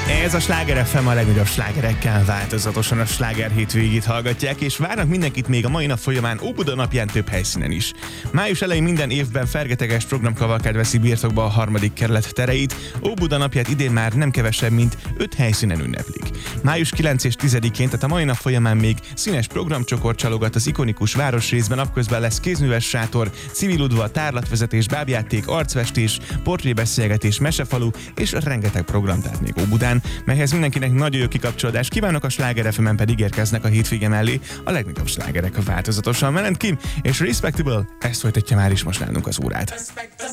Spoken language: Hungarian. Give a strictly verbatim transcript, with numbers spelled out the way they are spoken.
Ez a Sláger ef em, a legnagyobb slágerekkel változatosan a Sláger hétvégét hallgatják, és várnak mindenkit még a mai nap folyamán Óbuda napján több helyszínen is. Május elején minden évben fergeteges programkavalkád veszi birtokba a harmadik kerület tereit, Óbuda napját idén már nem kevesebb, mint öt helyszínen ünneplik. Május kilencedikén és tizedikén, tehát a mai nap folyamán még színes programcsokor csalogat az ikonikus városrészben, napközben lesz kézműves sátor, civil udvar, tárlatvezetés, bábjáték, arcfestés, portrébeszélgetés, mesefalu és rengeteg program tehát még Óbudán, melyhez mindenkinek nagyon jó kikapcsolódást kívánok, a Sláger ef em-en pedig érkeznek a hétvége mellé a legnagyobb slágerek változatosan. Melent Kim és Respectable, ezt folytatja már is most nálunk az órát.